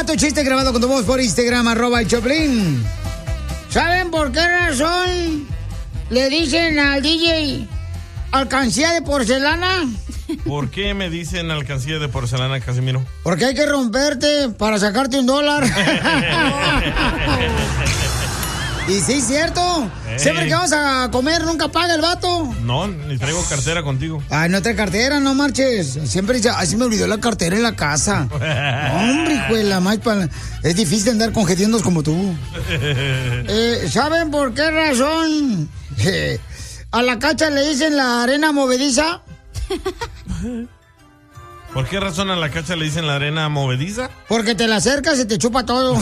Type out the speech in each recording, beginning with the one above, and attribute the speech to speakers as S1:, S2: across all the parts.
S1: tu chiste grabado con tu voz por Instagram, @el_Choplin. ¿Saben por qué razón le dicen al DJ alcancía de porcelana?
S2: ¿Por qué me dicen alcancía de porcelana, Casimiro?
S1: Porque hay que romperte para sacarte $1. Y sí, cierto. Siempre que vamos a comer, nunca paga el vato.
S2: No, ni traigo cartera contigo.
S1: Ay, no trae cartera, no marches. Siempre dice, ay, sí me olvidó la cartera en la casa. Hombre, hijo de la maíz, es difícil andar con hediondos como tú. ¿Saben por qué razón a la Cacha le dicen la arena movediza?
S2: ¿Por qué razón a la Cacha le dicen la arena movediza?
S1: Porque te la acercas y te chupa todo.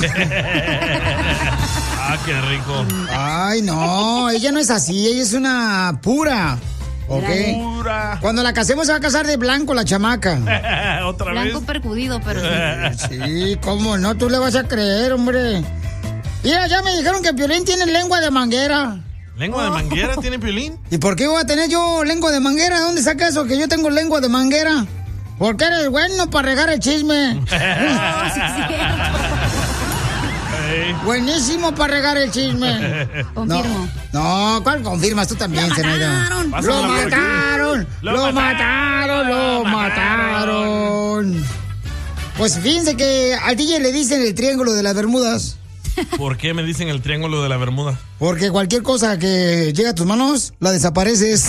S2: Ah, qué rico.
S1: Ay, no, ella no es así, ella es una pura. ¿Ok?
S2: Pura.
S1: Cuando la casemos se va a casar de blanco la chamaca.
S2: ¿Otra vez?
S3: Blanco percudido, pero sí.
S1: Sí, cómo no, tú le vas a creer, hombre. Mira, ya me dijeron que Piolín tiene lengua de manguera.
S2: ¿Lengua de manguera tiene Piolín?
S1: ¿Y por qué voy a tener yo lengua de manguera? ¿Dónde saca eso que yo tengo lengua de manguera? Porque eres bueno para regar el chisme. Buenísimo para regar el chisme.
S3: Confirmo.
S1: No, ¿cuál confirmas? Tú también, Zenaida. Lo mataron. Pues fíjense que al DJ le dicen el triángulo de las Bermudas.
S2: ¿Por qué me dicen el triángulo de la Bermuda?
S1: Porque cualquier cosa que llegue a tus manos, la desapareces.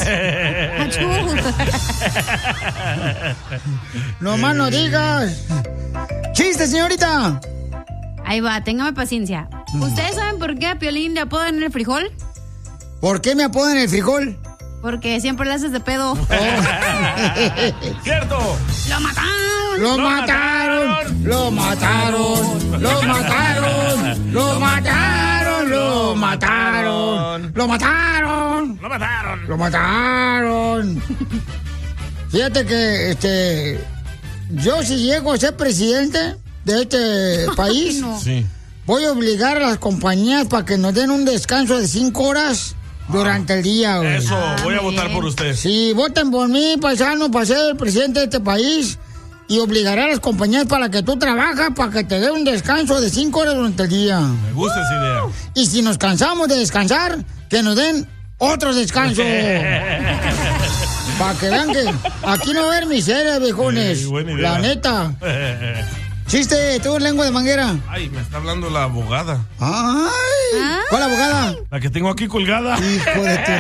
S1: No más no digas. ¡Chiste, señorita!
S3: Ahí va, téngame paciencia. ¿Ustedes saben por qué a Piolín le apodan el frijol?
S1: ¿Por qué me apodan el frijol?
S3: Porque siempre le haces de pedo.
S2: ¡Cierto!
S3: ¡Lo mataron!
S1: ¡Lo mataron! ¡Lo mataron! ¡Lo mataron! ¡Lo mataron! ¡Lo mataron! ¡Lo mataron!
S2: ¡Lo mataron!
S1: ¡Lo mataron! Fíjate que yo si llego a ser presidente de este país,
S3: no.
S2: Sí.
S1: voy a obligar a las compañías para que nos den un descanso de 5 horas durante el día, güey.
S2: Eso, voy a votar
S3: bien.
S2: por usted.
S1: Sí, voten por mí, paisano, para ser el presidente de este país. Y obligaré a las compañías para que tú trabajas, para que te dé un descanso de 5 horas durante el día.
S2: Me gusta esa idea.
S1: Y si nos cansamos de descansar, que nos den otro descanso. Para que vean que aquí no va a haber miseria, viejones.
S2: Sí, buena idea.
S1: La neta. Chiste, tú lengua de manguera.
S2: Ay, me está hablando la abogada.
S1: Ay. ¿Cuál abogada?
S2: La que tengo aquí colgada.
S1: Hijo de tu